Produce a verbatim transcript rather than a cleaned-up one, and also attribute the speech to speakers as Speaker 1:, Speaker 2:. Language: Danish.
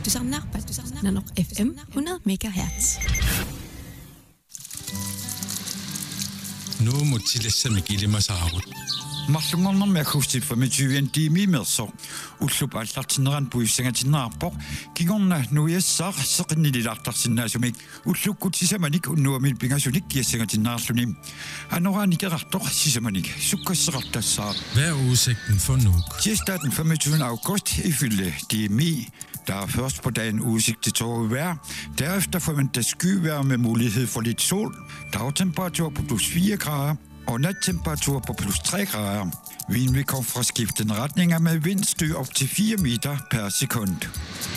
Speaker 1: تسعة نانوق اف ام hundrede megahertz.
Speaker 2: Nu må tillæse mig gilde mig saarut.
Speaker 3: Marlungarner med akustik for med tyve timer med så. Uslub allartinran puissangatinarpor. Kigorna nu jeg sar saqni lilartarsinnaasumik. Uslub kutsisamanik unnuamil pingassunik kiassangatinnaarlunim. Anorani kerartor sisamanik. Sukkassartartassar.
Speaker 2: Hvad er udsigten for nu?
Speaker 3: Tirsdag den femogtyvende august ifølge D M I. Der er først på dagen udsigt til tåget vejr. Derefter forventes skyvejr med mulighed for lidt sol. Dagtemperatur på plus fire grader og nattemperatur på plus tre grader. Vinden vil komme fra skiftende retninger med vindstød op til fire meter per sekund.